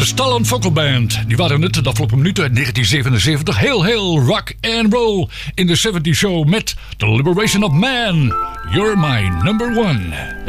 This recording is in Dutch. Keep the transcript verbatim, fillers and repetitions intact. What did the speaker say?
Talon Vocal Band. Die waren het de afgelopen minuten uit negentien zevenenzeventig. Heel, heel rock and roll in de zeventig show met The Liberation of Man. You're my number one.